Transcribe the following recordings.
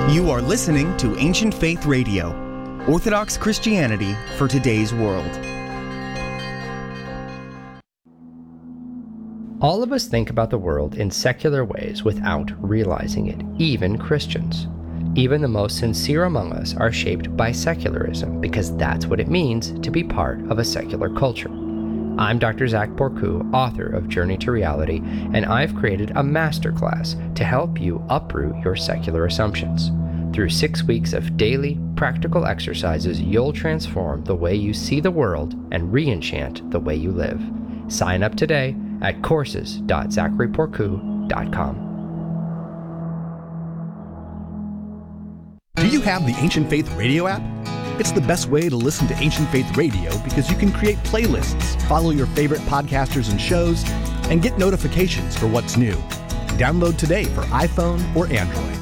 You are listening to Ancient Faith Radio, Orthodox Christianity for today's world. All of us think about the world in secular ways without realizing it, even Christians. Even the most sincere among us are shaped by secularism because that's what it means to be part of a secular culture. I'm Dr. Zach Porcu, author of Journey to Reality, and I've created a masterclass to help you uproot your secular assumptions. Through 6 weeks of daily, practical exercises, you'll transform the way you see the world and re-enchant the way you live. Sign up today at courses.zacharyporcu.com. Do you have the Ancient Faith Radio app? It's the best way to listen to Ancient Faith Radio because you can create playlists, follow your favorite podcasters and shows, and get notifications for what's new. Download today for iPhone or Android.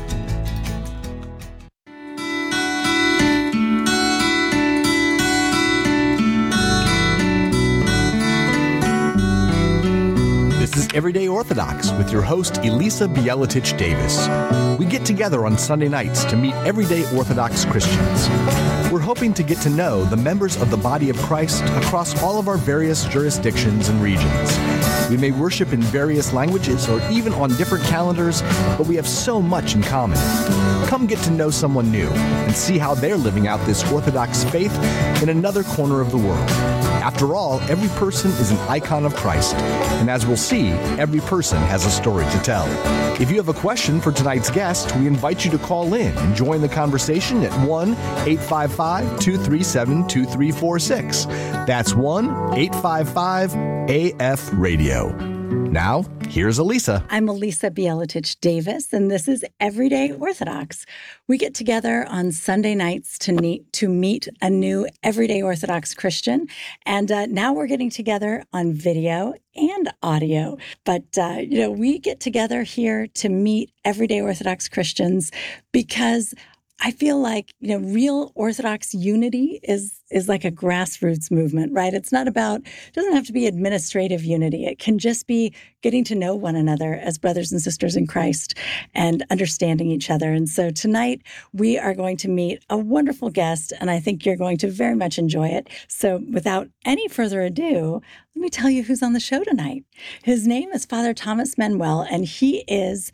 This is Everyday Orthodox with your host, Elisa Bielatich Davis. We get together on Sunday nights to meet everyday Orthodox Christians. We're hoping to get to know the members of the body of Christ across all of our various jurisdictions and regions. We may worship in various languages or even on different calendars, but we have so much in common. Come get to know someone new and see how they're living out this Orthodox faith in another corner of the world. After all, every person is an icon of Christ, and as we'll see, every person has a story to tell. If you have a question for tonight's guest, we invite you to call in and join the conversation at 1-855-237-2346. That's 1-855-AF-RADIO. Now, here's Elisa. I'm Elisa Bielatich Davis, and this is Everyday Orthodox. We get together on Sunday nights to meet a new Everyday Orthodox Christian, and now we're getting together on video and audio. But, we get together here to meet Everyday Orthodox Christians because I feel like, real Orthodox unity is like a grassroots movement, right? It doesn't have to be administrative unity. It can just be getting to know one another as brothers and sisters in Christ and understanding each other. And so tonight we are going to meet a wonderful guest, and I think you're going to very much enjoy it. So without any further ado, let me tell you who's on the show tonight. His name is Father Thomas Manuel, and he is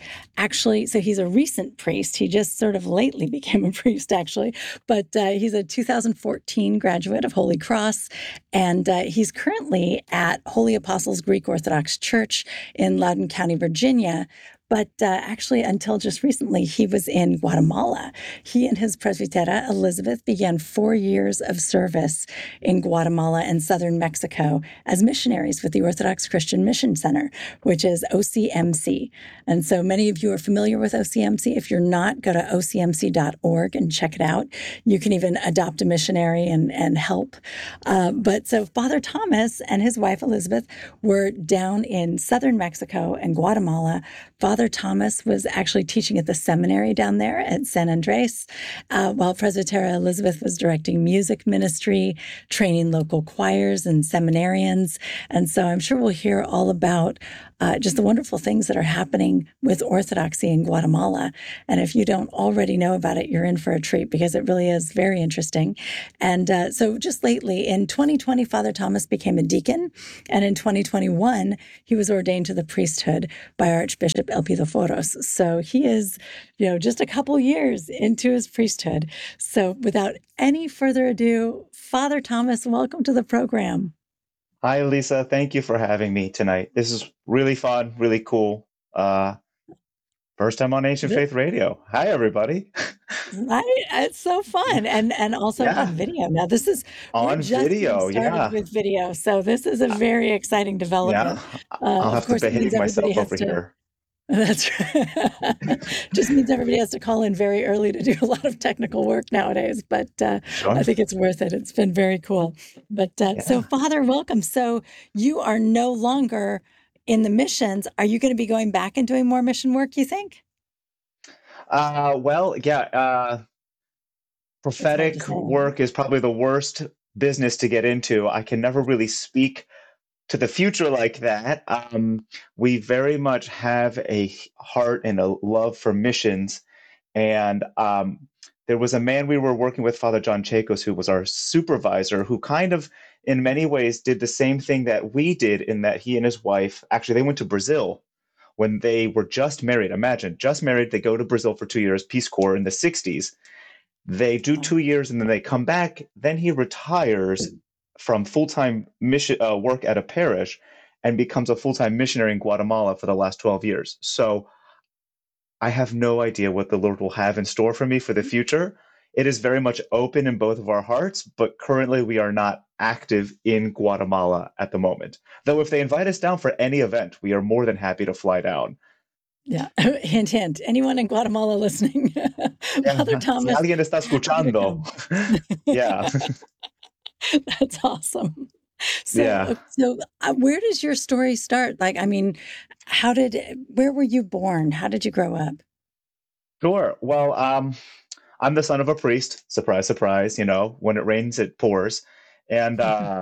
he's a recent priest. He just sort of lately became a priest, actually, but he's a 2014 graduate of Holy Cross, and he's currently at Holy Apostles Greek Orthodox Church in Loudoun County, Virginia. But actually, until just recently, he was in Guatemala. He and his presbytera, Elizabeth, began 4 years of service in Guatemala and southern Mexico as missionaries with the Orthodox Christian Mission Center, which is OCMC. And so many of you are familiar with OCMC. If you're not, go to ocmc.org and check it out. You can even adopt a missionary and help. But so Father Thomas and his wife, Elizabeth, were down in southern Mexico and Guatemala. Father Thomas was actually teaching at the seminary down there at San Andres, while Presbytera Elizabeth was directing music ministry, training local choirs and seminarians. And so I'm sure we'll hear all about just the wonderful things that are happening with Orthodoxy in Guatemala. And if you don't already know about it, you're in for a treat because it really is very interesting. And so just lately, in 2020, Father Thomas became a deacon. And in 2021, he was ordained to the priesthood by Archbishop Elpidoforos. So he is, just a couple years into his priesthood. So without any further ado, Father Thomas, welcome to the program. Hi, Lisa. Thank you for having me tonight. This is really fun, really cool. First time on Ancient Faith Radio. Hi, everybody. Right? It's so fun. And also on video. Now, this is on video. Yeah. With video. So this is a very exciting development. Yeah. I'll have to behave myself over here. That's right. Just means everybody has to call in very early to do a lot of technical work nowadays, but Sure. I think it's worth it. It's been very cool. But so, Father, welcome. So you are no longer in the missions. Are you going to be going back and doing more mission work, you think? Prophetic work is probably the worst business to get into. I can never really speak to the future like that. We very much have a heart and a love for missions, And there was a man we were working with, Father John Chacos, who was our supervisor, who kind of, in many ways, did the same thing that we did, in that he and his wife, actually, they went to Brazil when they were just married. Imagine, just married, they go to Brazil for 2 years, Peace Corps in the 60s. They do 2 years and then they come back. Then he retires from full-time mission work at a parish and becomes a full-time missionary in Guatemala for the last 12 years. So I have no idea what the Lord will have in store for me for the future. It is very much open in both of our hearts, but currently we are not active in Guatemala at the moment. Though if they invite us down for any event, we are more than happy to fly down. Yeah. Hint, hint. Anyone in Guatemala listening? Father Si Thomas. alguien está escuchando. Yeah. That's awesome. Yeah. So where does your story start? Like, I mean, where were you born? How did you grow up? Sure. Well, I'm the son of a priest. Surprise, surprise. When it rains, it pours. And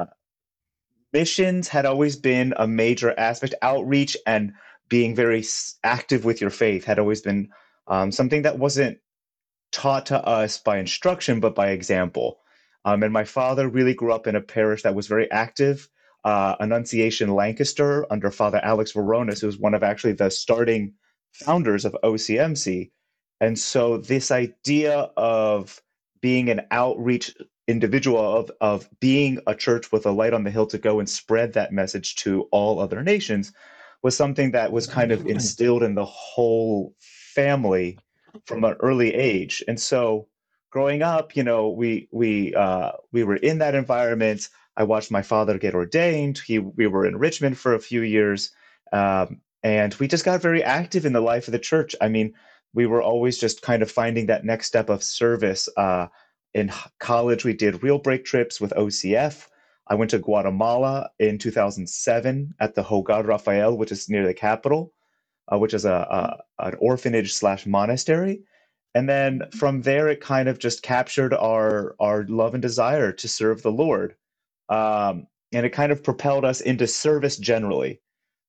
missions had always been a major aspect. Outreach and being very active with your faith had always been something that wasn't taught to us by instruction, but by example. And my father really grew up in a parish that was very active. Annunciation Lancaster, under Father Alex Veronis, who was one of actually the starting founders of OCMC. And so this idea of being an outreach individual, of being a church with a light on the hill to go and spread that message to all other nations, was something that was kind of instilled in the whole family from an early age. And so growing up, we were in that environment. I watched my father get ordained. We were in Richmond for a few years, and we just got very active in the life of the church. I mean, we were always just kind of finding that next step of service. In college, we did real break trips with OCF. I went to Guatemala in 2007 at the Hogar Rafael, which is near the capital, which is an orphanage / monastery. And then from there, it kind of just captured our love and desire to serve the Lord. And it kind of propelled us into service generally.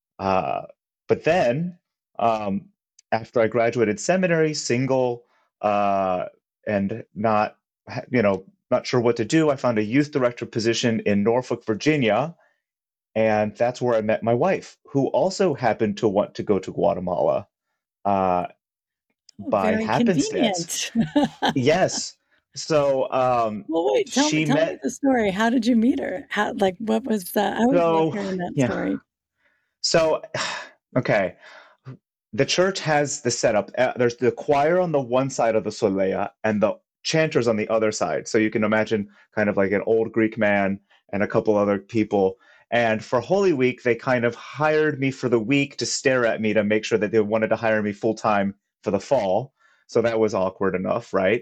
But then, after I graduated seminary, single, and not sure what to do, I found a youth director position in Norfolk, Virginia. And that's where I met my wife, who also happened to want to go to Guatemala by Very happenstance. convenient. Yes. So Well, wait, tell me the story. How did you meet her? What was I always love hearing that story. So, okay. The church has the setup. There's the choir on the one side of the solea and the chanters on the other side. So you can imagine kind of like an old Greek man and a couple other people. And for Holy Week, they kind of hired me for the week to stare at me to make sure that they wanted to hire me full time for the fall. So that was awkward enough, right?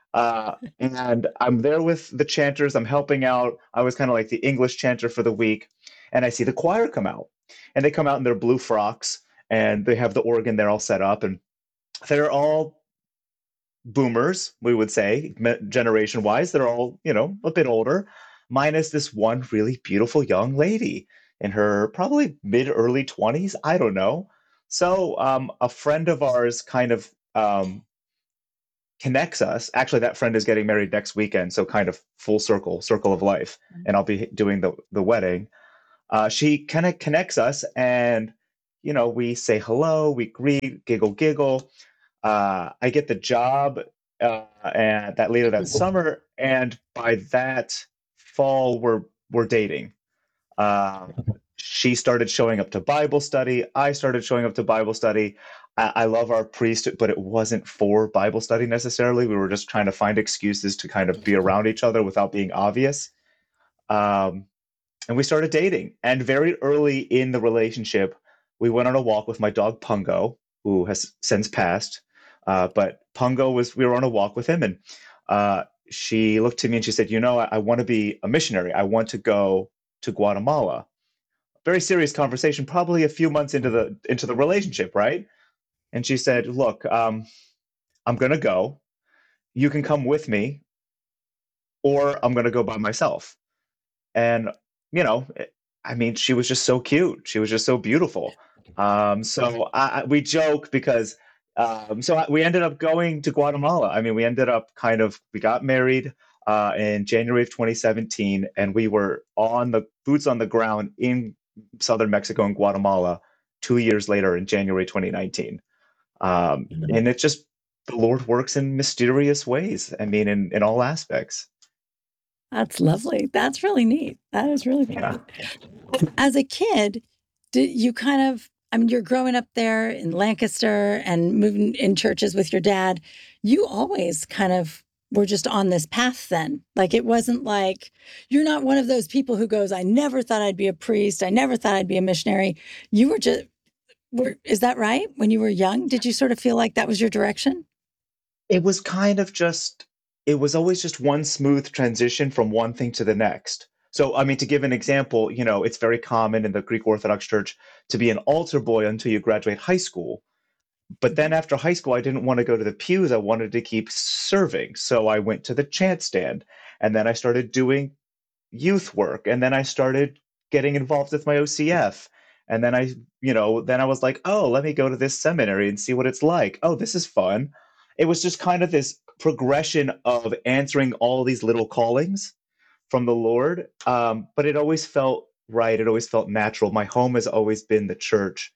And I'm there with the chanters. I'm helping out. I was kind of like the English chanter for the week. And I see the choir come out. And they come out in their blue frocks. And they have the organ there all set up. And they're all boomers, we would say, generation-wise. They're all, a bit older, minus this one really beautiful young lady in her probably mid-early 20s. I don't know. So a friend of ours kind of connects us. Actually, that friend is getting married next weekend, so kind of full circle of life. And I'll be doing the wedding. She kind of connects us, and we say hello, we greet, giggle. I get the job and later that summer, and by that fall, we're dating. She started showing up to Bible study. I started showing up to Bible study. I love our priest, but it wasn't for Bible study necessarily. We were just trying to find excuses to kind of be around each other without being obvious. And we started dating. And very early in the relationship, we went on a walk with my dog Pungo, who has since passed. But Pungo we were on a walk with him, and she looked to me and she said, I want to be a missionary. I want to go to Guatemala. Very serious conversation, probably a few months into the relationship, right? And she said, look, I'm going to go. You can come with me, or I'm going to go by myself. And, she was just so cute. She was just so beautiful. So we joke because We ended up going to Guatemala. I mean, we got married in January of 2017, and we were on the boots on the ground in southern Mexico and Guatemala 2 years later in January 2019. And it just, the Lord works in mysterious ways. I mean, in all aspects. That's lovely. That's really neat. That is really neat. Yeah. As a kid, did you I mean, you're growing up there in Lancaster and moving in churches with your dad. You always kind of were just on this path then. Like, it wasn't like you're not one of those people who goes, I never thought I'd be a priest. I never thought I'd be a missionary. You were just, is that right? When you were young, did you sort of feel like that was your direction? It was kind of just, it was always just one smooth transition from one thing to the next. So, I mean, to give an example, it's very common in the Greek Orthodox Church to be an altar boy until you graduate high school. But then after high school, I didn't want to go to the pews. I wanted to keep serving. So I went to the chant stand, and then I started doing youth work. And then I started getting involved with my OCF. And then then I was like, oh, let me go to this seminary and see what it's like. Oh, this is fun. It was just kind of this progression of answering all these little callings from the Lord. But it always felt right. It always felt natural. My home has always been the church.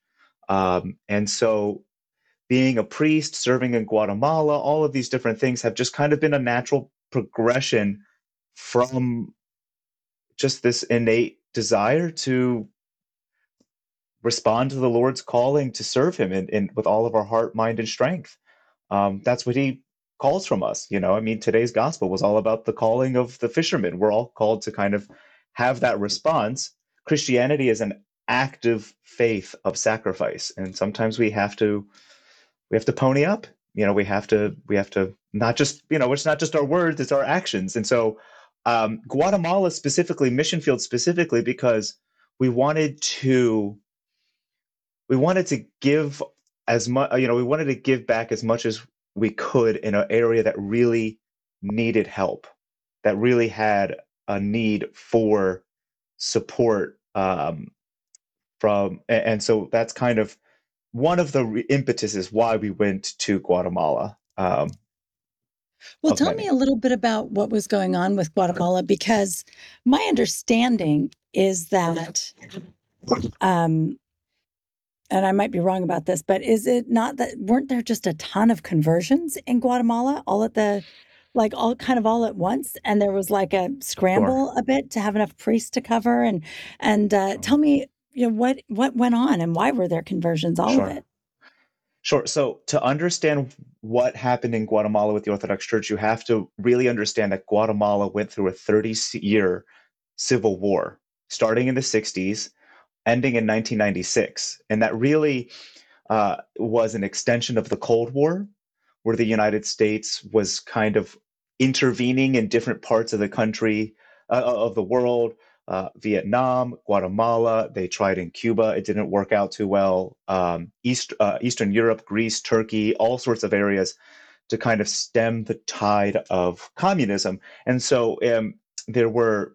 And so being a priest, serving in Guatemala, all of these different things have just kind of been a natural progression from just this innate desire to respond to the Lord's calling to serve him in with all of our heart, mind, and strength. That's what he calls from us. I mean, today's gospel was all about the calling of the fishermen. We're all called to kind of have that response. Christianity is an active faith of sacrifice, and sometimes we have to pony up. We have to not just, it's not just our words, it's our actions. And so Guatemala specifically, Mission Field specifically, because we wanted to give as much, we wanted to give back as much as we could in an area that really needed help, that really had a need for support and so that's kind of one of the impetuses why we went to Guatemala. Well, tell me a little bit about what was going on with Guatemala, because my understanding is that, and I might be wrong about this, but is it not that, weren't there just a ton of conversions in Guatemala all at once? And there was like a scramble a bit to have enough priests to cover. And tell me, what went on and why were there conversions, all of it? Sure. So to understand what happened in Guatemala with the Orthodox Church, you have to really understand that Guatemala went through a 30-year civil war, starting in the 60s, ending in 1996. And that really was an extension of the Cold War, where the United States was kind of intervening in different parts of the country, of the world. Vietnam, Guatemala, they tried in Cuba. It didn't work out too well. Eastern Europe, Greece, Turkey, all sorts of areas to kind of stem the tide of communism. And so there were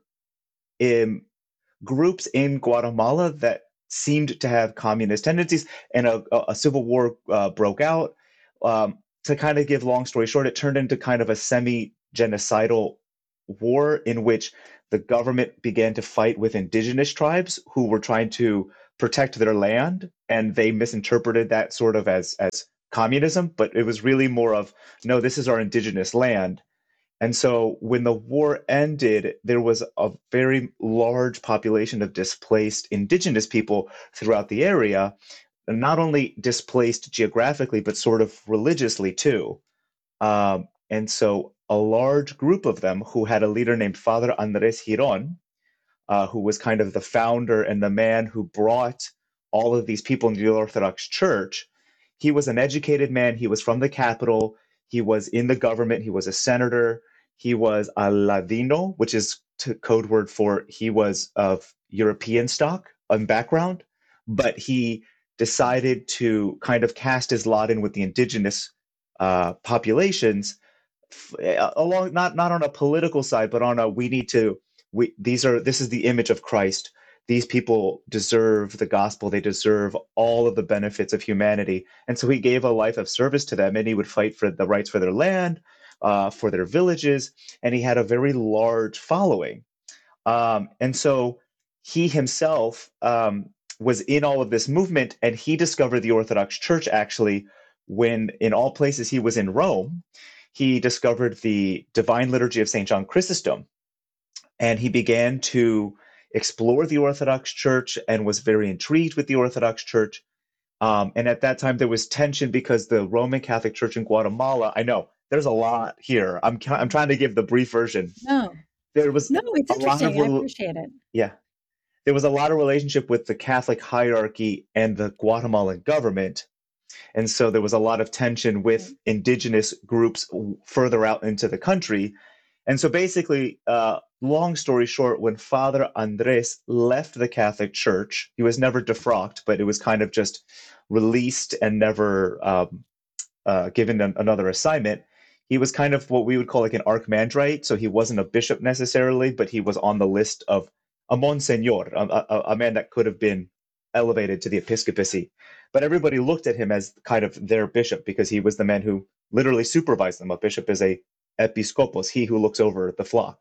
groups in Guatemala that seemed to have communist tendencies, and a civil war broke out. To kind of give long story short, it turned into kind of a semi-genocidal war in which the government began to fight with indigenous tribes who were trying to protect their land, and they misinterpreted that sort of as communism, but it was really more of, no, this is our indigenous land. And so when the war ended, there was a very large population of displaced indigenous people throughout the area, and not only displaced geographically, but sort of religiously too. And so a large group of them, who had a leader named Father Andres Giron, who was kind of the founder and the man who brought all of these people into the Orthodox Church. He was an educated man. He was from the capital. He was in the government. He was a senator. He was a Ladino, which is code word for he was of European stock and background, but he decided to kind of cast his lot in with the indigenous populations, along not on a political side, but on a this is the image of Christ. these people deserve the gospel. They deserve all of the benefits of humanity. And so he gave a life of service to them, and he would fight for the rights for their land, for their villages, and he had a very large following. And so he himself was in all of this movement, and he discovered the Orthodox Church actually when, in all places, he was in Rome. He discovered the Divine Liturgy of St. John Chrysostom, and he began to explore the Orthodox Church and was very intrigued with the Orthodox Church. And at that time, there was tension because the Roman Catholic Church in Guatemala, I know there's a lot here. I'm trying to give the brief version. No, There was it's a lot of interesting. I appreciate it. yeah, there was a lot of relationship with the Catholic hierarchy and the Guatemalan government. And so there was a lot of tension with indigenous groups further out into the country. And so basically, long story short, when Father Andres left the Catholic Church, he was never defrocked, but it was kind of just released and never given another assignment. He was kind of what we would call like an archimandrite. So he wasn't a bishop necessarily, but he was on the list of a monsignor, a man that could have been elevated to the episcopacy. But everybody looked at him as kind of their bishop because he was the man who literally supervised them. A bishop is a episkopos, he who looks over the flock.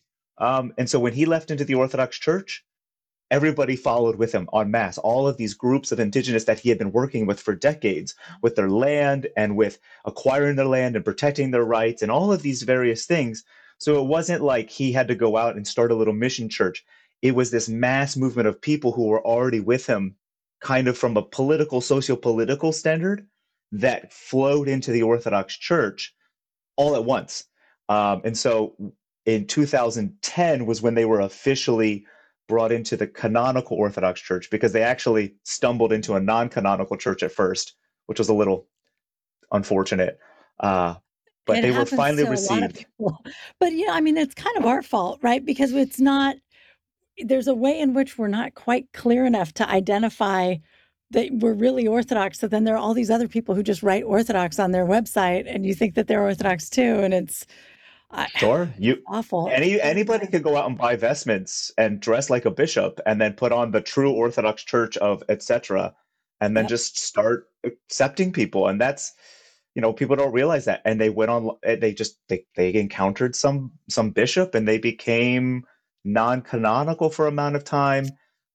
And so when he left into the Orthodox Church, everybody followed with him en masse. All of these groups of indigenous that he had been working with for decades, with their land and with acquiring their land and protecting their rights and all of these various things. So it wasn't like he had to go out and start a little mission church. It was this mass movement of people who were already with him, kind of from a political, socio-political standard that flowed into the Orthodox Church all at once. And so in 2010 was when they were officially brought into the canonical Orthodox Church, because they actually stumbled into a non-canonical church at first, which was a little unfortunate. But they were finally received. But I mean, it's kind of our fault, right? Because it's not, there's a way in which we're not quite clear enough to identify that we're really Orthodox. So then there are all these other people who just write Orthodox on their website, and you think that they're Orthodox too. And it's sure, awful. Anybody could go out and buy vestments and dress like a bishop and then put on the true Orthodox Church of etc. and then just start accepting people. And that's, people don't realize that. And they went on, they encountered some bishop and they became non-canonical for an amount of time.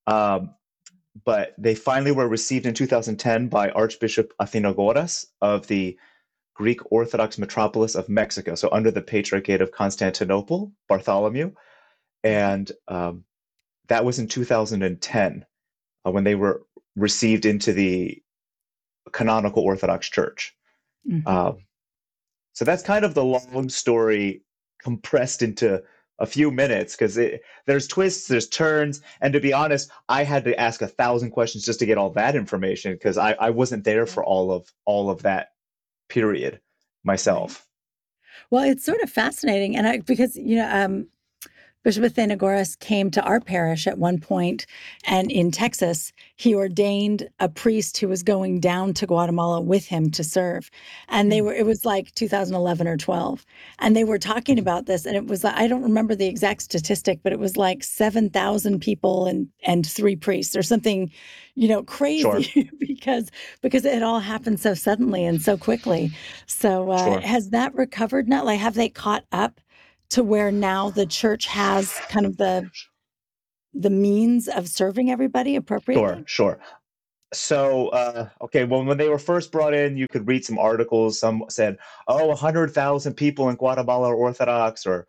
But they finally were received in 2010 by Archbishop Athenagoras of the Greek Orthodox metropolis of Mexico, so under the Patriarchate of Constantinople, Bartholomew. And that was in 2010 when they were received into the canonical Orthodox Church. Mm-hmm. So that's kind of the long story compressed into a few minutes, because there's twists, there's turns, and to be honest, I had to ask 1,000 questions just to get all that information, because I wasn't there for all of that period myself. Well, it's sort of fascinating, and because Bishop Athenagoras came to our parish at one point, and in Texas, he ordained a priest who was going down to Guatemala with him to serve. And it was like 2011 or 12. And they were talking about this, and it was, I don't remember the exact statistic, but it was like 7,000 people and 3 priests or something, crazy. Sure. because it all happened so suddenly and so quickly. So has that recovered now? Like, have they caught up to where now the church has kind of the means of serving everybody appropriately? Sure. So, when they were first brought in, you could read some articles. Some said, 100,000 people in Guatemala are Orthodox, or,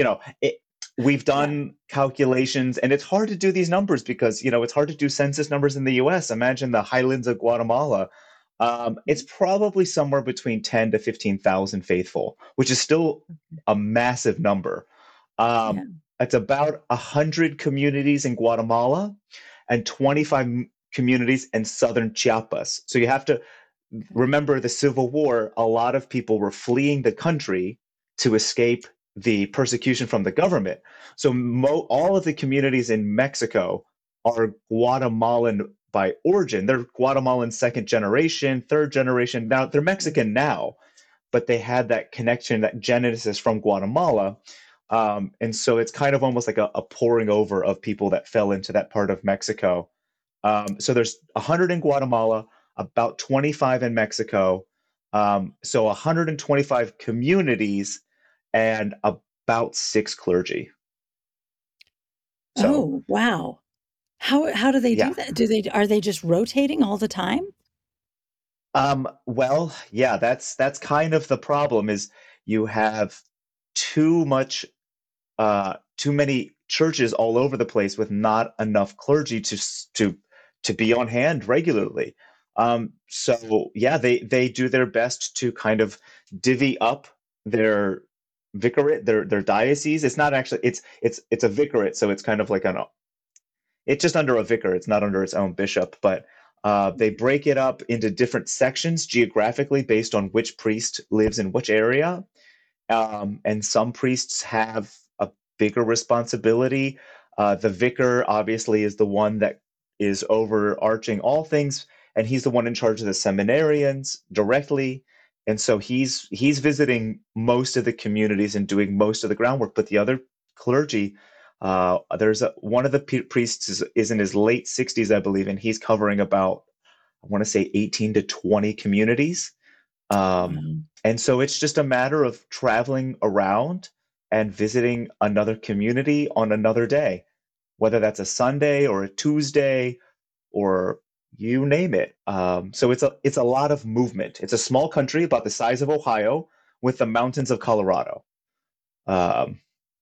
we've done calculations, and it's hard to do these numbers because, it's hard to do census numbers in the U.S. Imagine the highlands of Guatemala. It's probably somewhere between 10 to 15,000 faithful, which is still a massive number. It's about 100 communities in Guatemala and 25 communities in southern Chiapas. So you have to remember the Civil War. A lot of people were fleeing the country to escape the persecution from the government. So all of the communities in Mexico are Guatemalan by origin. They're Guatemalan second generation, third generation. Now they're Mexican now, but they had that connection, that genesis from Guatemala. And so it's kind of almost like a pouring over of people that fell into that part of Mexico. So there's 100 in Guatemala, about 25 in Mexico. So 125 communities and about 6 clergy. So Oh, wow. How do they do yeah. that? Are they just rotating all the time? Well, yeah, that's kind of the problem is you have too much too many churches all over the place with not enough clergy to be on hand regularly. So yeah, they do their best to kind of divvy up their vicariate, their diocese. It's not actually it's a vicariate, so it's kind of like it's just under a vicar. It's not under its own bishop, but they break it up into different sections geographically based on which priest lives in which area. And some priests have a bigger responsibility. The vicar obviously is the one that is overarching all things, and he's the one in charge of the seminarians directly. And so he's visiting most of the communities and doing most of the groundwork. But the other clergy, one of the priests is in his late 60s, I believe, and he's covering about, I want to say, 18 to 20 communities. Um, Wow. and so it's just a matter of traveling around and visiting another community on another day, whether that's a Sunday or a Tuesday or you name it. So it's a lot of movement. It's a small country about the size of Ohio with the mountains of Colorado. Um,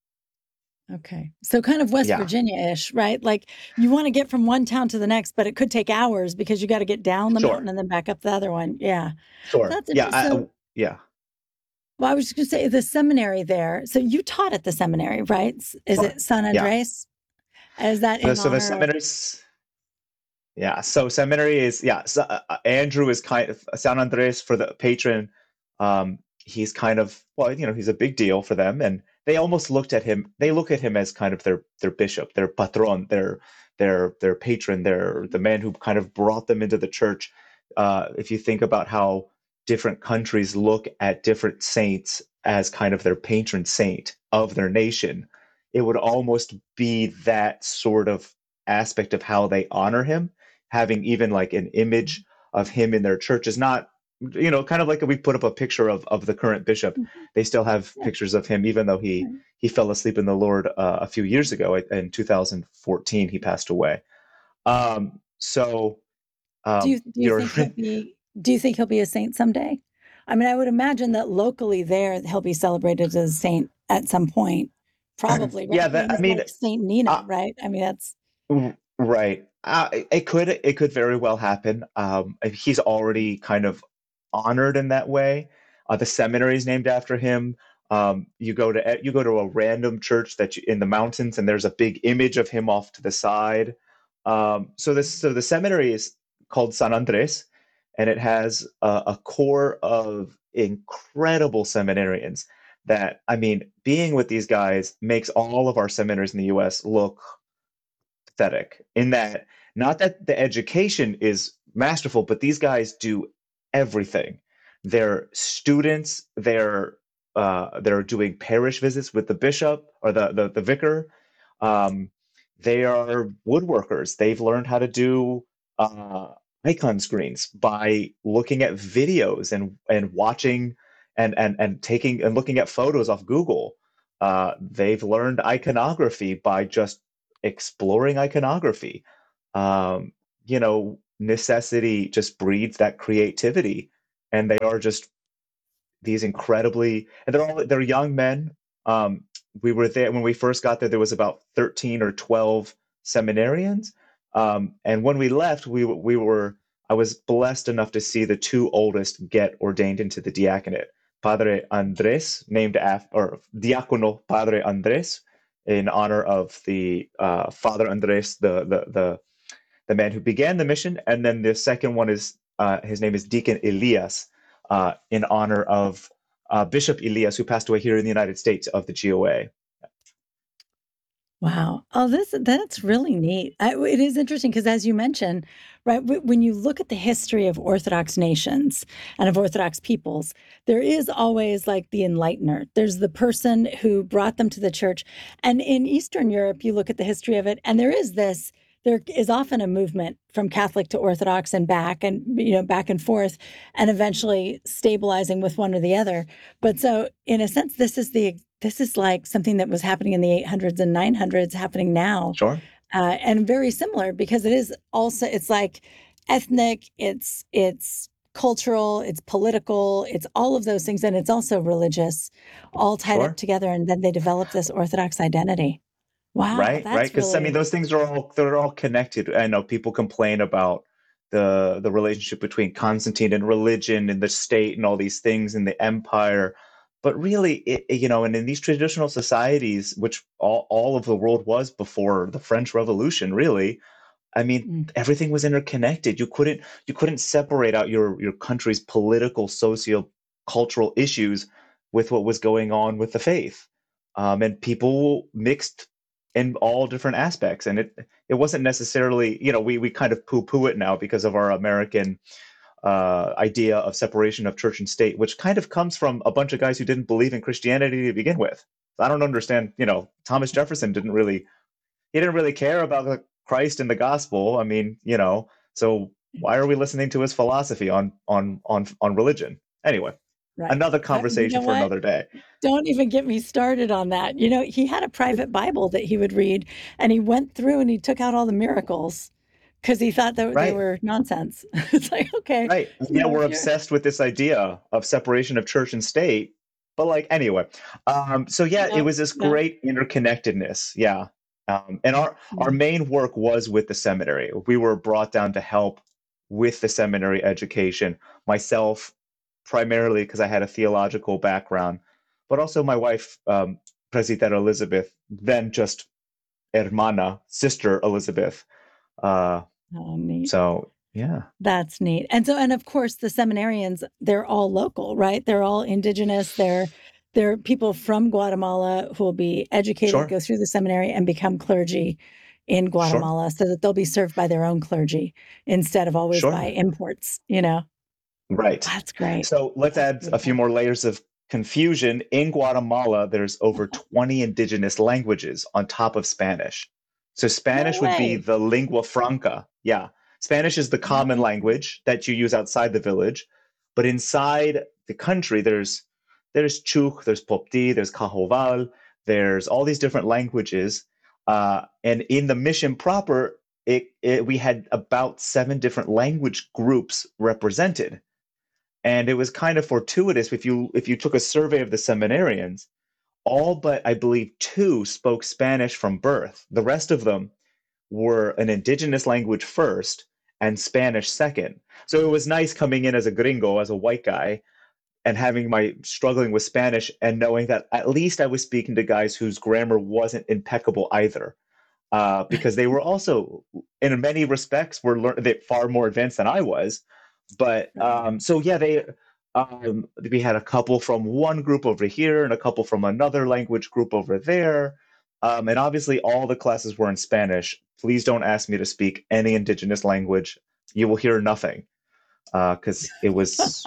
Okay. So kind of West yeah, Virginia-ish, right? Like you want to get from one town to the next, but it could take hours because you got to get down the sure, mountain and then back up the other one. Yeah. sure. That's Yeah, interesting. So, yeah, well, I was just going to say the seminary there. So you taught at the seminary, right? Is sure. it San Yeah. Andres? Is that in So the honor of? seminaries. Yeah, so seminary is yeah. So, Andrew is kind of San Andres for the patron. He's kind of well, he's a big deal for them, and they almost looked at him. They look at him as kind of their bishop, their patron, their patron, their the man who kind of brought them into the church. If you think about how different countries look at different saints as kind of their patron saint of their nation, it would almost be that sort of aspect of how they honor him, having even like an image of him in their church is not, kind of like if we put up a picture of the current bishop, Mhm. they still have Yeah. pictures of him, even though he Right. he fell asleep in the Lord a few years ago. In 2014, he passed away. So Do you you're think he'll be a saint someday? I mean, I would imagine that locally there he'll be celebrated as a saint at some point. Probably, yeah. right? That I Names mean, like Saint Nina, uh, right? I mean, that's right. It could very well happen. He's already kind of honored in that way. The seminary is named after him. You go to a random church in the mountains, and there's a big image of him off to the side. So the seminary is called San Andres, and it has a core of incredible seminarians. That I mean, being with these guys makes all of our seminaries in the U.S. look pathetic. In that, not that the education is masterful, but these guys do everything. They're students. They're doing parish visits with the bishop or the vicar. Um, they are woodworkers. They've learned how to do icon screens by looking at videos and watching and taking and looking at photos off Google. They've learned iconography by just exploring iconography. Necessity just breeds that creativity, and they are just these incredibly, and they're young men. We were there when we first got there. There was about 13 or 12 seminarians, and when we left, we were. I was blessed enough to see the two oldest get ordained into the diaconate. Padre Andres, named after, or Diacono Padre Andres, in honor of the Father Andres, the man who began the mission, and then the second one is his name is Deacon Elias, in honor of Bishop Elias, who passed away here in the United States of the GOA. wow. Oh, that's really neat. It is interesting because, as you mentioned, right? When you look at the history of Orthodox nations and of Orthodox peoples, there is always like the enlightener. There's the person who brought them to the church. And in Eastern Europe, you look at the history of it, and there is often a movement from Catholic to Orthodox and back and forth, and eventually stabilizing with one or the other. But so in a sense, this is like something that was happening in the 800s and 900s happening now. Sure. And very similar, because it's like ethnic, it's cultural, it's political, it's all of those things. And it's also religious, all tied Sure. up together. And then they develop this Orthodox identity. Wow. Right. That's Because really, those things they're all connected. I know people complain about the relationship between Constantine and religion and the state and all these things and the empire. But really, and in these traditional societies, which all of the world was before the French Revolution, really, I mean, everything was interconnected. You couldn't separate out your country's political, socio-cultural issues with what was going on with the faith. And people mixed in all different aspects. And it wasn't necessarily, we kind of poo-poo it now because of our American idea of separation of church and state, which kind of comes from a bunch of guys who didn't believe in Christianity to begin with. I don't understand, Thomas Jefferson didn't really care about Christ and the gospel. I mean, so why are we listening to his philosophy on religion? Anyway, right. Another conversation for another day. Don't even get me started on that. He had a private Bible that he would read, and he went through and he took out all the miracles because he thought that they were nonsense. It's like, okay. Right. We're obsessed with this idea of separation of church and state. But anyway, it was this great interconnectedness. Yeah. And our main work was with the seminary. We were brought down to help with the seminary education. Myself, primarily because I had a theological background, but also my wife, Presbytera Elizabeth, then just Hermana, Sister Elizabeth. Neat. So, yeah. That's neat. And of course, the seminarians, they're all local, right? They're all indigenous. They're people from Guatemala who will be educated, go through the seminary, and become clergy in Guatemala, so that they'll be served by their own clergy instead of always by imports, Right. That's great. So let's add a few more layers of confusion. In Guatemala, there's over 20 indigenous languages on top of Spanish. So Spanish would be the lingua franca. Yeah. Spanish is the common language that you use outside the village. But inside the country, there's Chuk, there's Popti, there's Cajoval, there's all these different languages. And in the mission proper, we had about 7 different language groups represented. And it was kind of fortuitous. If you took a survey of the seminarians, all but I believe 2 spoke Spanish from birth. The rest of them were an indigenous language first and Spanish second. So it was nice coming in as a gringo, as a white guy, and struggling with Spanish and knowing that at least I was speaking to guys whose grammar wasn't impeccable either. Because they were also, in many respects, were far more advanced than I was. But we had a couple from one group over here and a couple from another language group over there. And obviously all the classes were in Spanish. Please don't ask me to speak any indigenous language. You will hear nothing, because it was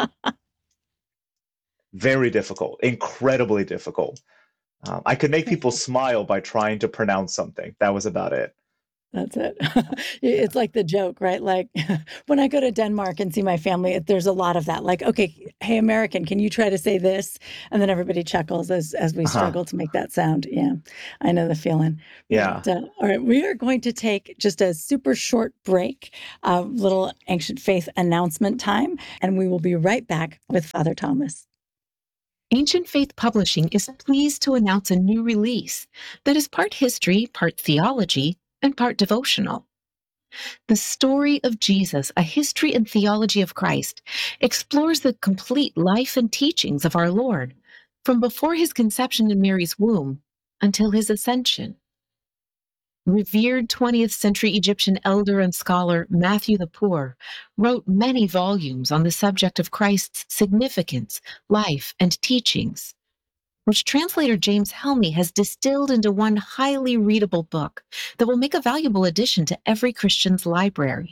very difficult, incredibly difficult. I could make people smile by trying to pronounce something. That was about it. That's it. It's like the joke, right? Like when I go to Denmark and see my family, there's a lot of that. Like, okay, hey, American, can you try to say this? And then everybody chuckles as we struggle to make that sound. Yeah, I know the feeling. Yeah. But, all right, we are going to take just a super short break, a little Ancient Faith announcement time, and we will be right back with Father Thomas. Ancient Faith Publishing is pleased to announce a new release that is part history, part theology, and part devotional. The Story of Jesus, A History and Theology of Christ, explores the complete life and teachings of our Lord, from before his conception in Mary's womb until his ascension. Revered 20th century Egyptian elder and scholar Matthew the Poor wrote many volumes on the subject of Christ's significance, life, and teachings, which translator James Helmy has distilled into one highly readable book that will make a valuable addition to every Christian's library.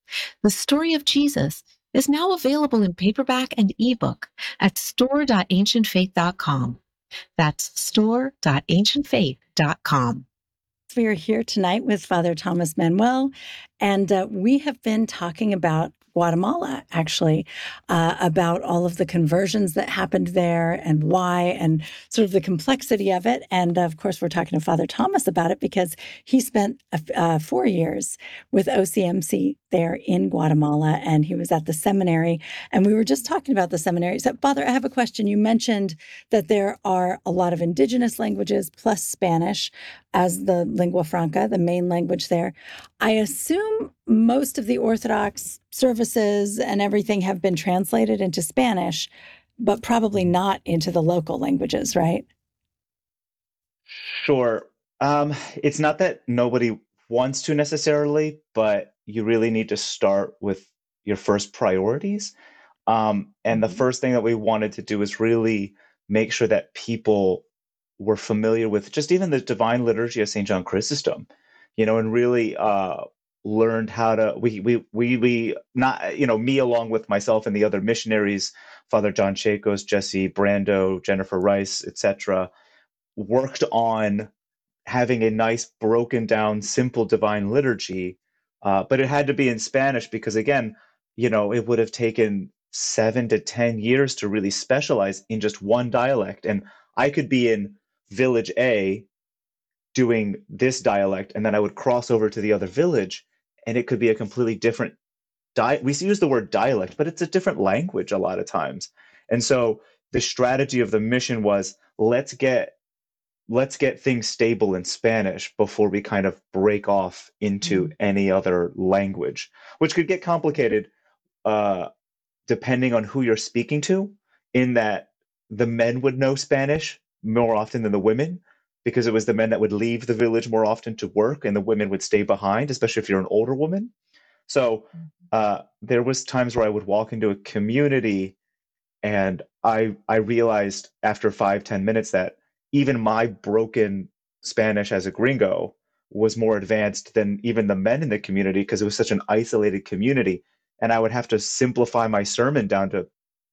The Story of Jesus is now available in paperback and ebook at store.ancientfaith.com. That's store.ancientfaith.com. We are here tonight with Father Thomas Manuel, and we have been talking about Guatemala, actually, about all of the conversions that happened there and why, and sort of the complexity of it. And of course, we're talking to Father Thomas about it because he spent 4 years with OCMC there in Guatemala, and he was at the seminary. And we were just talking about the seminary. So, Father, I have a question. You mentioned that there are a lot of indigenous languages plus Spanish as the lingua franca, the main language there. I assume most of the Orthodox services and everything have been translated into Spanish, but probably not into the local languages, right? Sure. It's not that nobody wants to necessarily, but you really need to start with your first priorities. And the first thing that we wanted to do is really make sure that people were familiar with just even the Divine Liturgy of St. John Chrysostom, and really learned how to, we not, me along with myself and the other missionaries, Father John Chacos, Jesse Brando, Jennifer Rice, etc., worked on having a nice broken down simple divine liturgy, but it had to be in Spanish because again, it would have taken 7 to 10 years to really specialize in just one dialect, and I could be in village A doing this dialect, and then I would cross over to the other village and it could be a completely different we use the word dialect, but it's a different language a lot of times. And so the strategy of the mission was let's get things stable in Spanish before we kind of break off into any other language, which could get complicated depending on who you're speaking to, in that the men would know Spanish more often than the women, because it was the men that would leave the village more often to work and the women would stay behind, especially if you're an older woman. So there was times where I would walk into a community and I realized after 5-10 minutes that even my broken Spanish as a gringo was more advanced than even the men in the community, because it was such an isolated community. And I would have to simplify my sermon down to,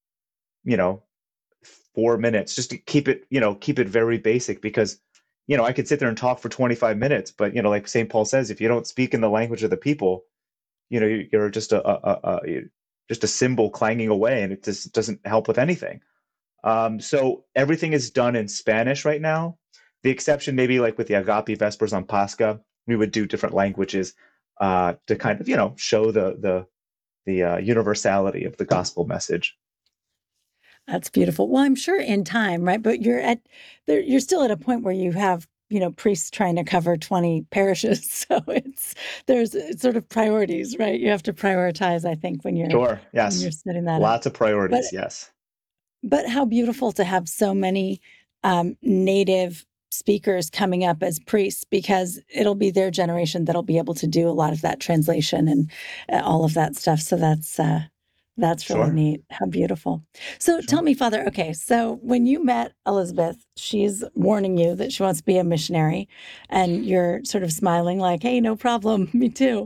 4 minutes just to keep it very basic, because, I could sit there and talk for 25 minutes, but, like St. Paul says, if you don't speak in the language of the people, you're just a cymbal clanging away, and it just doesn't help with anything. So everything is done in Spanish right now. The exception maybe like with the Agape Vespers on Pascha, we would do different languages to kind of, show the universality of the gospel message. That's beautiful. Well, I'm sure in time, right? But you're still at a point where you have, priests trying to cover 20 parishes. So it's sort of priorities, right? You have to prioritize, I think, when you're Sure. Yes. when you're setting that up. Lots of priorities. Yes. But how beautiful to have so many native speakers coming up as priests, because it'll be their generation that'll be able to do a lot of that translation and all of that stuff. So that's really Sure. neat. How beautiful. So tell me, Father, okay, so when you met Elizabeth, she's warning you that she wants to be a missionary, and you're sort of smiling like, hey, no problem, me too.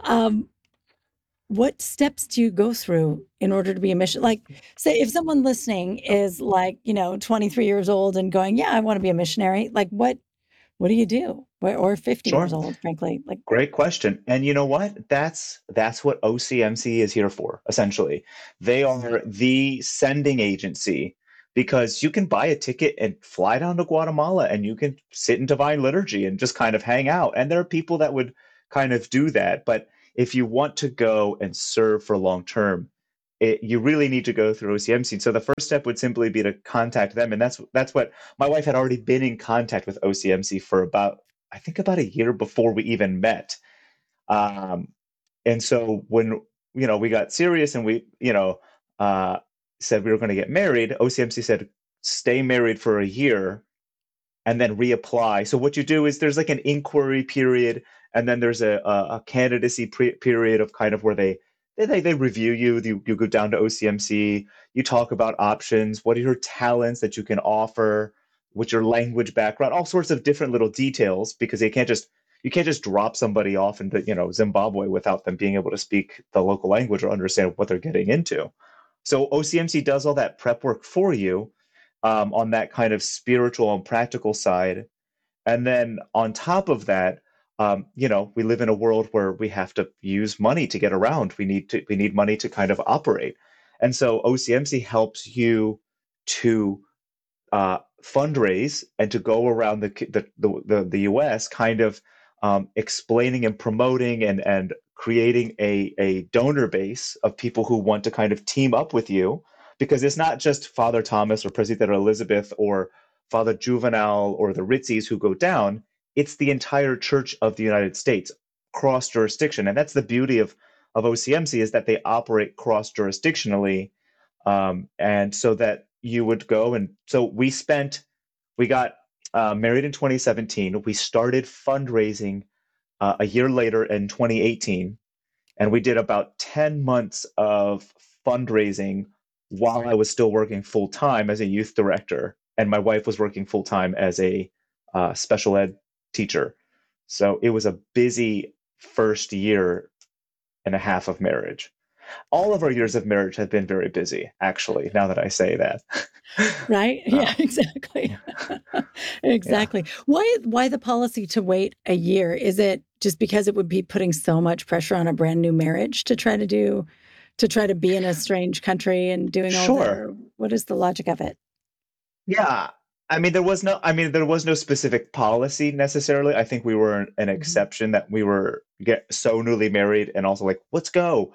What steps do you go through in order to be a mission? Like, say, if someone listening is like, 23 years old and going, yeah, I want to be a missionary, like what do you do? Or 50 years Sure. old, frankly. Like, Great question. And you know what? That's what OCMC is here for, essentially. They are the sending agency, because you can buy a ticket and fly down to Guatemala and you can sit in divine liturgy and just kind of hang out. And there are people that would kind of do that. But if you want to go and serve for long term, you really need to go through OCMC. So the first step would simply be to contact them. And that's what my wife had already been in contact with OCMC for about a year before we even met. And so when, we got serious and we, said we were going to get married, OCMC said, stay married for a year and then reapply. So what you do is there's like an inquiry period, and then there's a candidacy period of kind of where they review you. You go down to OCMC, you talk about options, what are your talents that you can offer, what's your language background, all sorts of different little details, because they can't just you can't just drop somebody off into, Zimbabwe without them being able to speak the local language or understand what they're getting into. So OCMC does all that prep work for you, on that kind of spiritual and practical side. And then on top of that, we live in a world where we have to use money to get around. We need money to kind of operate. And so OCMC helps you to fundraise and to go around the U.S. kind of explaining and promoting and creating a donor base of people who want to kind of team up with you, because it's not just Father Thomas or President Elizabeth or Father Juvenal or the Ritzies who go down. It's the entire Church of the United States, cross jurisdiction, and that's the beauty of OCMC, is that they operate cross jurisdictionally, and so that you would go. And so we got married in 2017. We started fundraising a year later in 2018, and we did about 10 months of fundraising while I was still working full time as a youth director, and my wife was working full time as a special ed teacher. So it was a busy first year and a half of marriage. All of our years of marriage have been very busy, actually, now that I say that. Right? Yeah, exactly. Exactly. Why the policy to wait a year? Is it just because it would be putting so much pressure on a brand new marriage to try to be in a strange country and doing all Sure. what is the logic of it? Yeah. There was no specific policy necessarily. I think we were an exception, that we were so newly married and also like, let's go.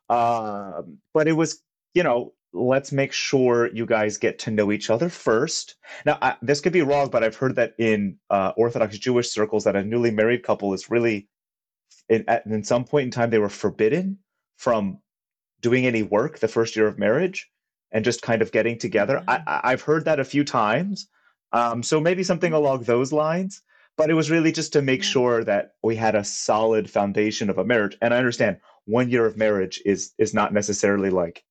But it was, let's make sure you guys get to know each other first. Now, this could be wrong, but I've heard that in Orthodox Jewish circles that a newly married couple is really, in some point in time, they were forbidden from doing any work the first year of marriage and just kind of getting together. I've heard that a few times. So maybe something along those lines. But it was really just to make sure that we had a solid foundation of a marriage. And I understand 1 year of marriage is not necessarily like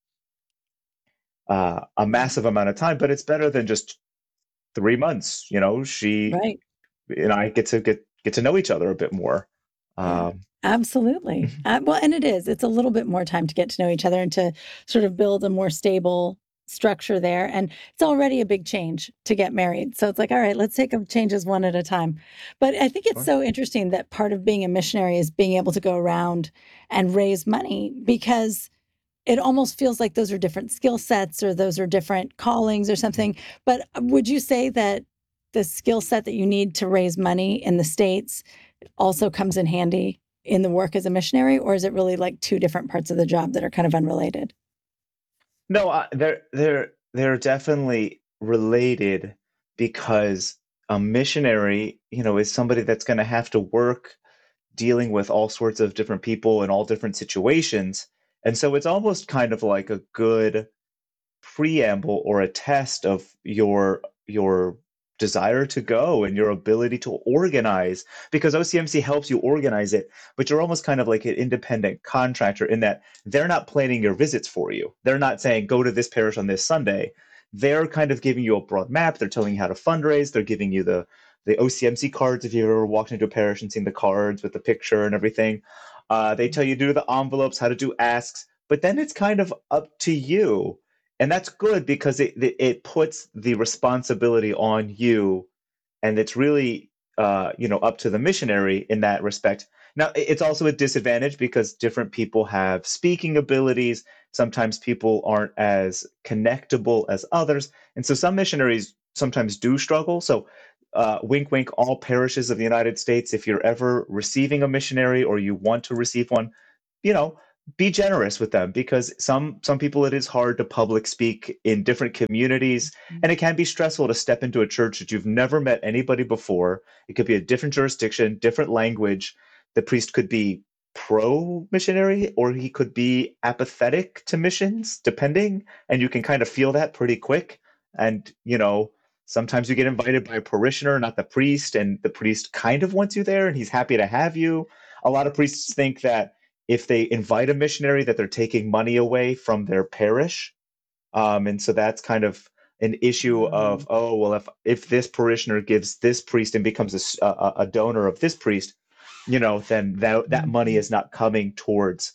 a massive amount of time, but it's better than just 3 months. She Right. and I get to know each other a bit more. Yeah, absolutely. Well, and it's a little bit more time to get to know each other and to sort of build a more stable structure there. And it's already a big change to get married. So it's like, all right, let's take changes one at a time. But I think it's so interesting that part of being a missionary is being able to go around and raise money, because it almost feels like those are different skill sets or those are different callings or something. But would you say that the skill set that you need to raise money in the States also comes in handy in the work as a missionary, or is it really like two different parts of the job that are kind of unrelated? No, they're definitely related, because a missionary, is somebody that's going to have to work dealing with all sorts of different people in all different situations. And so it's almost kind of like a good preamble or a test of your desire to go and your ability to organize, because OCMC helps you organize it, but you're almost kind of like an independent contractor in that they're not planning your visits for you. They're not saying go to this parish on this Sunday. They're kind of giving you a broad map. They're telling you how to fundraise. They're giving you the OCMC cards, if you've ever walked into a parish and seen the cards with the picture and everything. They tell you to do the envelopes, how to do asks, but then it's kind of up to you. And that's good, because it puts the responsibility on you, and it's really up to the missionary in that respect. Now, it's also a disadvantage because different people have speaking abilities. Sometimes people aren't as connectable as others, and so some missionaries sometimes do struggle. So, wink, wink, all parishes of the United States, if you're ever receiving a missionary or you want to receive one, you know, be generous with them, because some people, it is hard to public speak in different communities, and it can be stressful to step into a church that you've never met anybody before. It could be a different jurisdiction, different language. The priest could be pro missionary or he could be apathetic to missions, depending, and you can kind of feel that pretty quick. And sometimes you get invited by a parishioner, not the priest, and the priest kind of wants you there and he's happy to have you. A lot of priests think that if they invite a missionary, that they're taking money away from their parish. And so that's kind of an issue of, oh, well, if this parishioner gives this priest and becomes a donor of this priest, then that money is not coming towards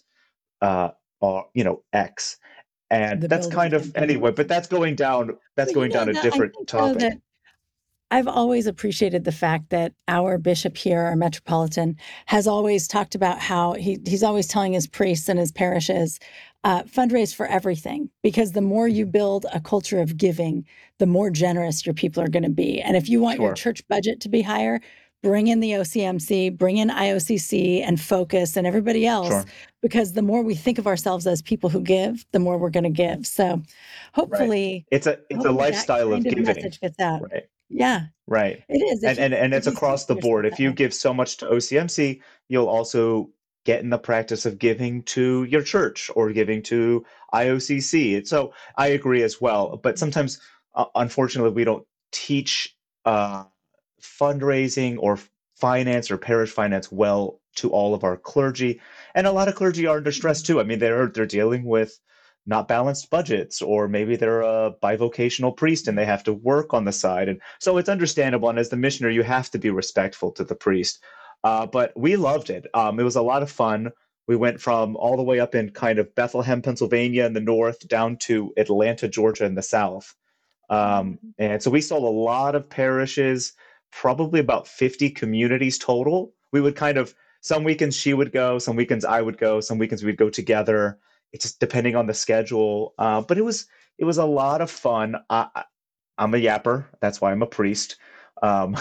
X. And The that's building kind of campaign. anyway, but that's going down a That I different think though topic. that I've always appreciated the fact that our bishop here, our metropolitan, has always talked about how he's always telling his priests and his parishes, fundraise for everything, because the more you build a culture of giving, the more generous your people are going to be. And if you want your Sure. church budget to be higher, bring in the OCMC, bring in IOCC and Focus and everybody else, Sure. because the more we think of ourselves as people who give, the more we're going to give. So Right. hopefully, It's a that lifestyle of kind of giving. message gets out. Right. Yeah, Right. it is. And If it's you think across of the yourself board. If that you way. give so much to OCMC, you'll also get in the practice of giving to your church or giving to IOCC. So I agree as well. But sometimes, unfortunately, we don't teach uh, fundraising or finance or parish finance well to all of our clergy. And a lot of clergy are under stress too. I mean, they're dealing with not balanced budgets, or maybe they're a bivocational priest and they have to work on the side. And so it's understandable. And as the missionary, you have to be respectful to the priest. But we loved it. It was a lot of fun. We went from all the way up in kind of Bethlehem, Pennsylvania in the north down to Atlanta, Georgia in the south. And so we saw a lot of parishes, probably about 50 communities total. We would kind of, some weekends she would go, some weekends I would go, some weekends we'd go together. It's just depending on the schedule. But it was a lot of fun. I'm a yapper. That's why I'm a priest. Um,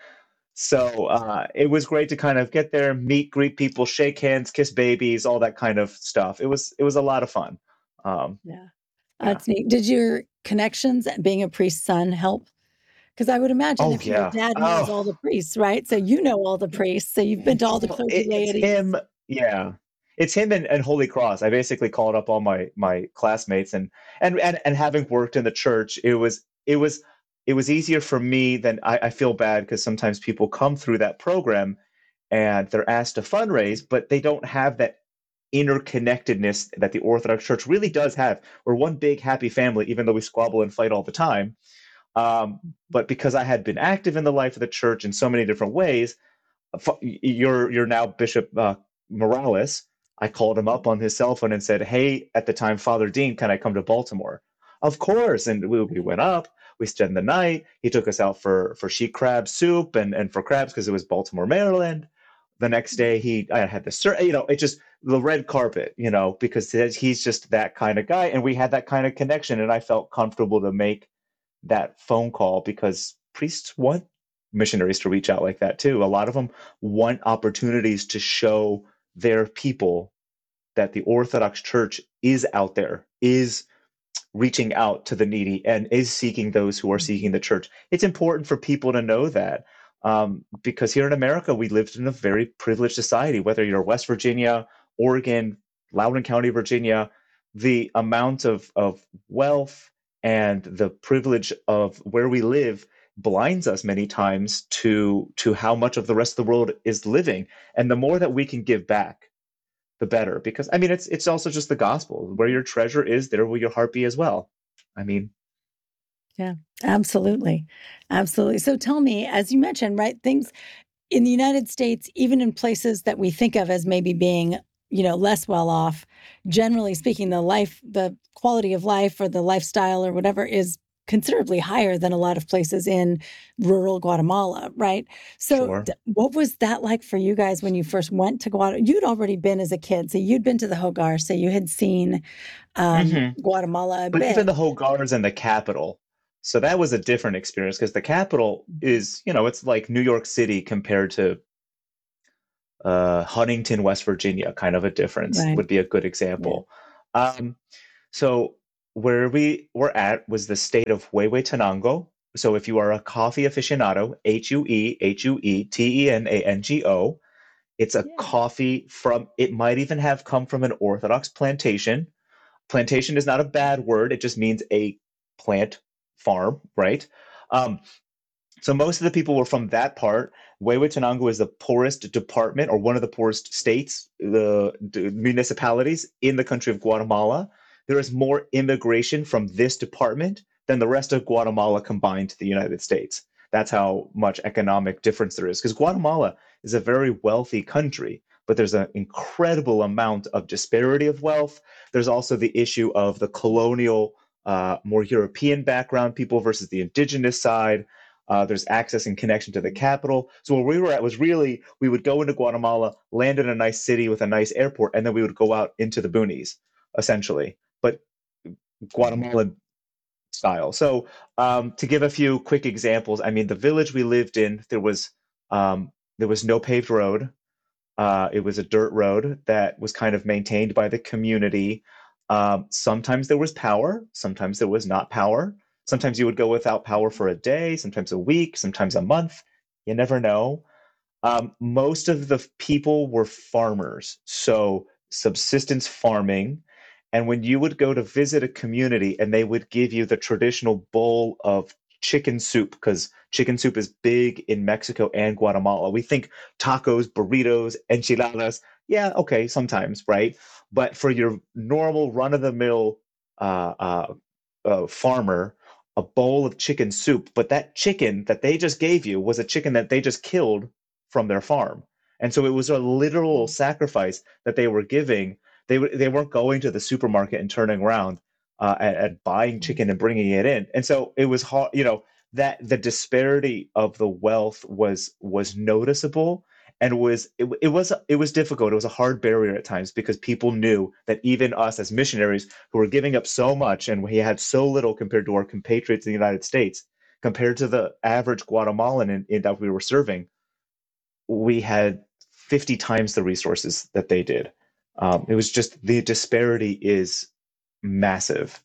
so it was great to kind of get there, meet, greet people, shake hands, kiss babies, all that kind of stuff. It was a lot of fun. Um, Yeah, yeah. that's neat. Did your connections, being a priest's son, help? Because I would imagine Oh if your yeah. dad knows all Oh, the priests, right? So you know all the priests, so you've been to all the well, clergy it's laities. him. Yeah, it's him and Holy Cross. I basically called up all my classmates, and having worked in the church, it was easier for me than I feel bad because sometimes people come through that program and they're asked to fundraise, but they don't have that interconnectedness that the Orthodox Church really does have. We're one big happy family, even though we squabble and fight all the time. Um, but because I had been active in the life of the church in so many different ways, you're now Bishop Morales. I called him up on his cell phone and said, "Hey, at the time, Father Dean, can I come to Baltimore?" Of course, and we went up. We spent the night. He took us out for sheep crab soup and for crabs because it was Baltimore, Maryland. The next day, I had it just the red carpet, because he's just that kind of guy, and we had that kind of connection, and I felt comfortable to make that phone call because priests want missionaries to reach out like that too. A lot of them want opportunities to show their people that the Orthodox Church is out there, is reaching out to the needy, and is seeking those who are seeking the church. It's important for people to know that, because here in America, we lived in a very privileged society, whether you're West Virginia, Oregon, Loudoun County, Virginia, the amount of wealth and the privilege of where we live blinds us many times to how much of the rest of the world is living. And the more that we can give back, the better. Because I mean, it's also just the gospel. Where your treasure is, there will your heart be as well. I mean, Yeah, absolutely. Absolutely. So tell me, as you mentioned, right, things in the United States, even in places that we think of as maybe being, less well off, generally speaking, the quality of life or the lifestyle or whatever is considerably higher than a lot of places in rural Guatemala, right? So sure. what was that like for you guys when you first went to Guatemala? You'd already been as a kid, so you'd been to the Hogar, so you had seen Hmm. Guatemala a But even bit. the Hogars and the capital. So that was a different experience because the capital is, it's like New York City compared to Huntington, West Virginia, kind of a difference Right. would be a good Yeah. example. Um, so where we were at was the state of Huehuetenango. So if you are a coffee aficionado, Huehuetenango, it's a Yeah. coffee it might even have come from an Orthodox plantation. Plantation is not a bad word. It just means a plant farm, right? Um, so most of the people were from that part. Huehuetenango is the poorest department or one of the poorest states, the municipalities in the country of Guatemala. There is more immigration from this department than the rest of Guatemala combined to the United States. That's how much economic difference there is. Because Guatemala is a very wealthy country, but there's an incredible amount of disparity of wealth. There's also the issue of the colonial, more European background people versus the indigenous side. There's access and connection to the capital. So where we were at was really, we would go into Guatemala, land in a nice city with a nice airport, and then we would go out into the boonies, essentially. But Guatemala style. So to give a few quick examples, I mean, the village we lived in, there was no paved road. It was a dirt road that was kind of maintained by the community. Sometimes there was power, sometimes there was not power. Sometimes you would go without power for a day, sometimes a week, sometimes a month. You never know. Most of the people were farmers, so subsistence farming. And when you would go to visit a community and they would give you the traditional bowl of chicken soup, because chicken soup is big in Mexico and Guatemala. We think tacos, burritos, enchiladas. Yeah, okay, sometimes, right? But for your normal run of the mill uh, uh, farmer, a bowl of chicken soup, but that chicken that they just gave you was a chicken that they just killed from their farm. And so it was a literal sacrifice that they were giving. They weren't going to the supermarket and turning around at buying chicken and bringing it in. And so it was hard, that the disparity of the wealth was noticeable, and it was difficult. It was a hard barrier at times because people knew that even us as missionaries who were giving up so much and we had so little compared to our compatriots in the United States, compared to the average Guatemalan that we were serving, we had 50 times the resources that they did. It was just, the disparity is massive.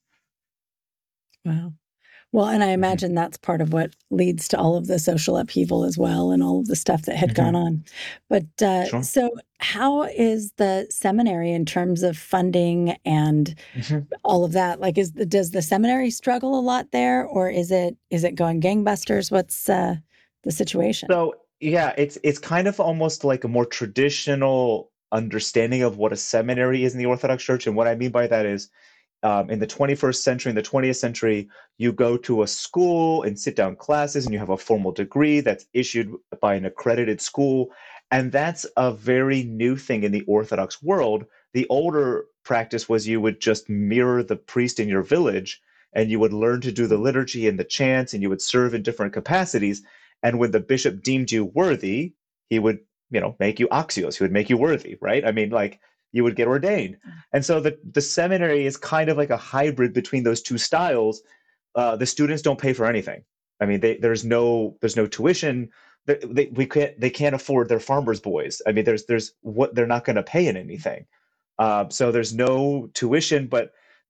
Wow. Well, and I imagine that's part of what leads to all of the social upheaval as well, and all of the stuff that had gone on. But Sure. so, how is the seminary in terms of funding and all of that? Like, does the seminary struggle a lot there, or is it going gangbusters? What's the situation? So yeah, it's kind of almost like a more traditional understanding of what a seminary is in the Orthodox Church. And what I mean by that is, in the 21st century, in the 20th century, you go to a school and sit down classes, and you have a formal degree that's issued by an accredited school. And that's a very new thing in the Orthodox world. The older practice was you would just mirror the priest in your village, and you would learn to do the liturgy and the chants, and you would serve in different capacities. And when the bishop deemed you worthy, he would, make you axios. He would make you worthy, right? I mean, like, you would get ordained. And so the seminary is kind of like a hybrid between those two styles. The students don't pay for anything. I mean, there's no tuition. They can't afford their farmers' boys. I mean, there's what they're not going to pay in anything. So there's no tuition, but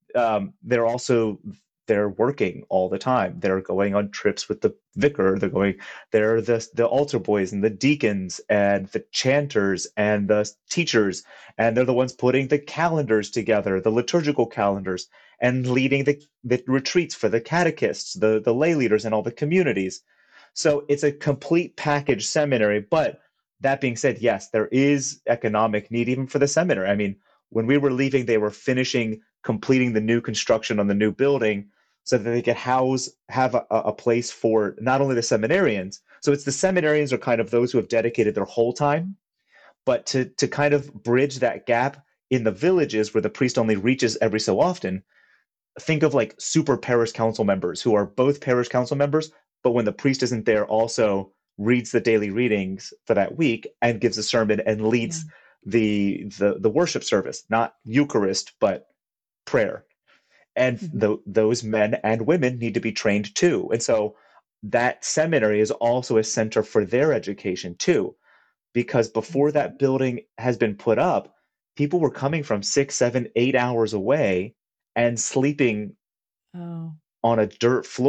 they're working all the time. They're going on trips with the vicar. They're the altar boys and the deacons and the chanters and the teachers, and they're the ones putting the calendars together, the liturgical calendars, and leading the retreats for the catechists, the lay leaders, and all the communities. So it's a complete package seminary. But that being said, yes, there is economic need even for the seminary. I mean, when we were leaving, they were completing the new construction on the new building so that they could have a place for not only the seminarians. So it's the seminarians are kind of those who have dedicated their whole time, but to kind of bridge that gap in the villages where the priest only reaches every so often. Think of like super parish council members who are both parish council members, but when the priest isn't there, also reads the daily readings for that week and gives a sermon and leads the worship service, not Eucharist, but prayer. And those men and women need to be trained too. And so that seminary is also a center for their education too, because before that building has been put up, people were coming from 6, 7, 8 hours away and sleeping Oh. on a dirt floor